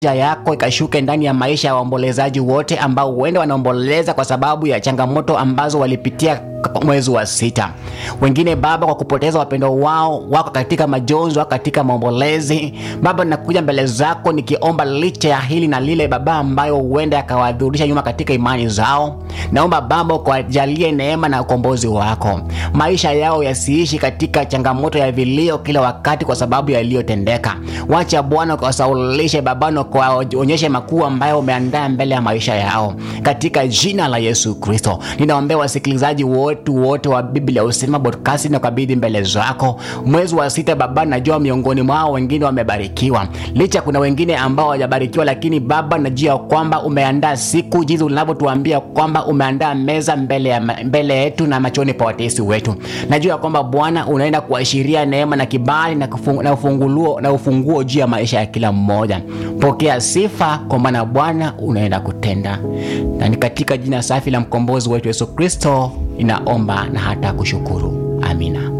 yako ikashuke ndani ya maisha ya waombolezaji wote ambao huenda wanaomboleza kwa sababu ya changamoto ambazo walipitia mwezi wa 6. Wengine Baba kwa kupoteza wapendo wao wako katika majonzi, wako katika maombolezi. Baba ninakuja mbele zako nikiomba licha ya hili na lile Baba ambayo huenda yakawadhurisha nyuma katika imani zao. Naomba Baba kuwajalie neema na ukombozi wako. Maisha yao yasiishi katika changamoto ya vilio kila wakati kwa sababu ya yaliyotendeka. Wacha Bwana kuwasaulishe Baba na kuwaonyeshe makuu ambayo umeandaa mbele ya maisha yao. Katika jina la Yesu Kristo, ninaombea wasikilizaji wote wa Biblia Husema Podcast na kabidhi mbele zako. Mwezi wa 6 Baba, najua miongoni mwao wengine wamebarikiwa. Licha kuna wengine ambao hawajabarikiwa, lakini Baba najua kwamba umeandaa siku jinsi unavyotuambia kwamba umeandaa meza mbele yetu na machoni pa watesi wetu. Najua kwamba Bwana unaenda kuashiria neema na kibali na ufunguo juu ya maisha ya kila mmoja. Pokea sifa kwa maana Bwana unaenda kutenda. Na ni katika jina safi la mkombozi wetu Yesu Kristo ninaomba na hata kushukuru. Amina.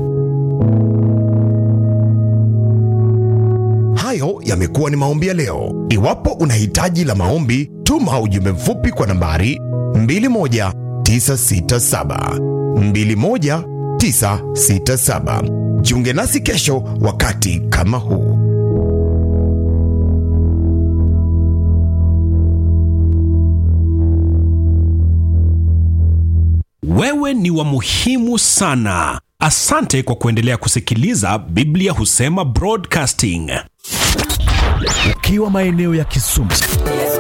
Hayo yamekuwa ni maombi ya leo. Iwapo una hitaji la maombi, tuma ujumbe mfupi kwa nambari 21967 21967. Jiunge nasi kesho wakati kama huu. Wewe ni wa muhimu sana. Asante kwa kuendelea kusikiliza Biblia Husema Broadcasting. Ukiwa maeneo ya Kisumu,